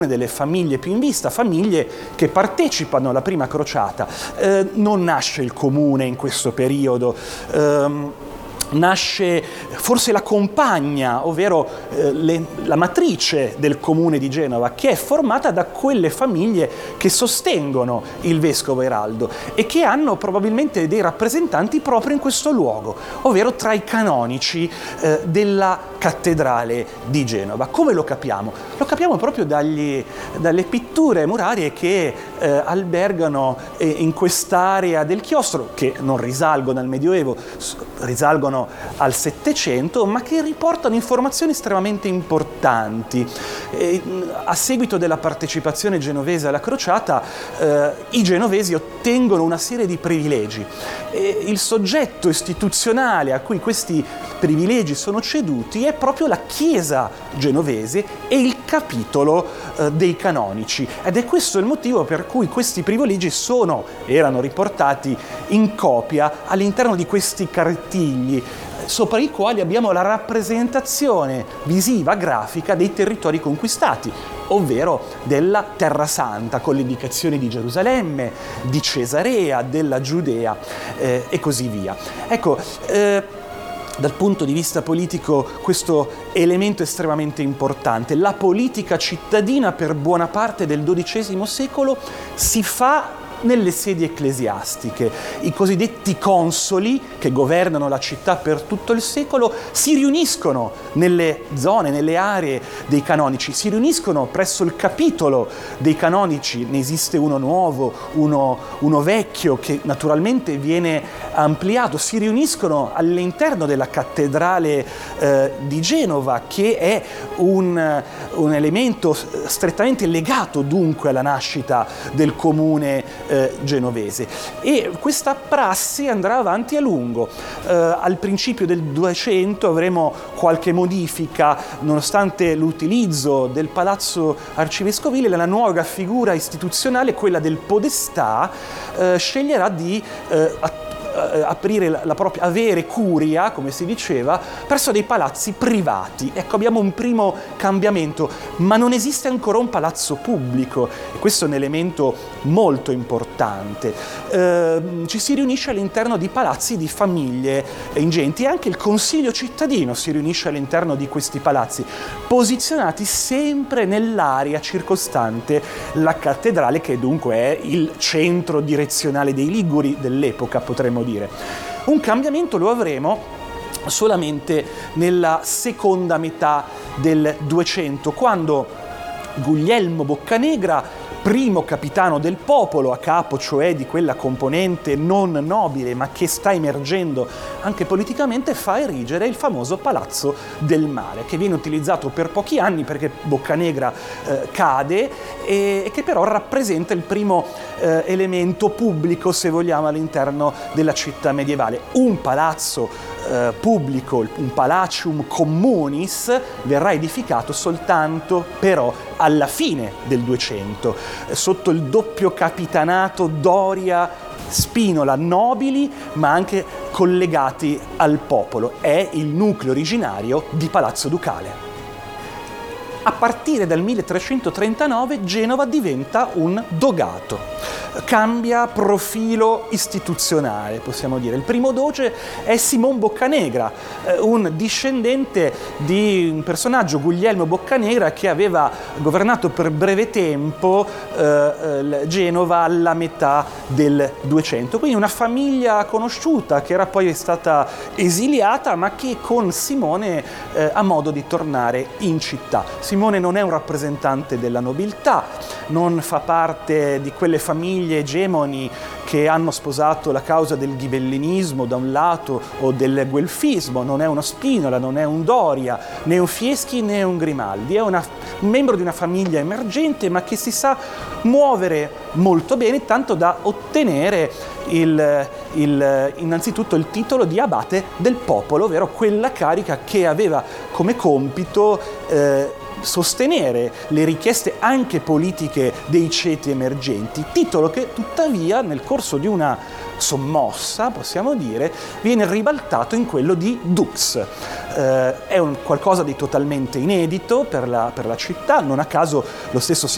delle famiglie più in vista, famiglie che partecipano alla prima crociata. Non nasce il comune in questo periodo, nasce forse la compagna, ovvero la matrice del comune di Genova, che è formata da quelle famiglie che sostengono il vescovo Eraldo e che hanno probabilmente dei rappresentanti proprio in questo luogo, ovvero tra i canonici della cattedrale di Genova. Come lo capiamo? Lo capiamo proprio dalle pitture murarie che albergano in quest'area del chiostro, che non risalgono al Medioevo, risalgono al Settecento, ma che riportano informazioni estremamente importanti. A seguito della partecipazione genovese alla crociata, i genovesi ottengono una serie di privilegi. Il soggetto istituzionale a cui questi privilegi sono ceduti è proprio la Chiesa genovese e il capitolo dei canonici, ed è questo il motivo per cui questi privilegi erano riportati in copia all'interno di questi cartigli, sopra i quali abbiamo la rappresentazione visiva, grafica dei territori conquistati, ovvero della Terra Santa, con le indicazioni di Gerusalemme, di Cesarea, della Giudea e così via. Ecco, dal punto di vista politico questo elemento è estremamente importante. La politica cittadina per buona parte del XII secolo si fa nelle sedi ecclesiastiche. I cosiddetti consoli, che governano la città per tutto il secolo, si riuniscono nelle zone, nelle aree dei canonici, si riuniscono presso il capitolo dei canonici. Ne esiste uno nuovo, uno vecchio, che naturalmente viene ampliato. Si riuniscono all'interno della cattedrale di Genova, che è un elemento strettamente legato dunque alla nascita del comune genovese, e questa prassi andrà avanti a lungo. Al principio del 200 avremo qualche modifica, nonostante l'utilizzo del palazzo arcivescovile. La nuova figura istituzionale, quella del podestà, sceglierà di avere curia, come si diceva, presso dei palazzi privati. Ecco, abbiamo un primo cambiamento, ma non esiste ancora un palazzo pubblico, e questo è un elemento molto importante. Ci si riunisce all'interno di palazzi di famiglie ingenti, e anche il consiglio cittadino si riunisce all'interno di questi palazzi, posizionati sempre nell'area circostante la cattedrale, che dunque è il centro direzionale dei Liguri dell'epoca, potremmo dire. Un cambiamento lo avremo solamente nella seconda metà del 200, quando Guglielmo Boccanegra, primo capitano del popolo, a capo cioè di quella componente non nobile ma che sta emergendo anche politicamente, fa erigere il famoso Palazzo del Mare, che viene utilizzato per pochi anni perché Boccanegra cade, e che però rappresenta il primo elemento pubblico, se vogliamo, all'interno della città medievale. Un palazzo pubblico, un Palacium Communis, verrà edificato soltanto però alla fine del 200, sotto il doppio capitanato Doria-Spinola, nobili ma anche collegati al popolo. È il nucleo originario di Palazzo Ducale. A partire dal 1339 Genova diventa un dogato, cambia profilo istituzionale, possiamo dire. Il primo doge è Simon Boccanegra, un discendente di un personaggio, Guglielmo Boccanegra, che aveva governato per breve tempo Genova alla metà del 200. Quindi una famiglia conosciuta che era poi stata esiliata, ma che con Simone ha modo di tornare in città. Simone non è un rappresentante della nobiltà, non fa parte di quelle famiglie egemoni che hanno sposato la causa del ghibellinismo da un lato o del guelfismo, non è uno Spinola, non è un Doria, né un Fieschi né un Grimaldi, è un membro di una famiglia emergente ma che si sa muovere molto bene, tanto da ottenere innanzitutto il titolo di abate del popolo, ovvero quella carica che aveva come compito sostenere le richieste anche politiche dei ceti emergenti, titolo che tuttavia nel corso di una sommossa, possiamo dire, viene ribaltato in quello di dux. È qualcosa di totalmente inedito per la città, non a caso lo stesso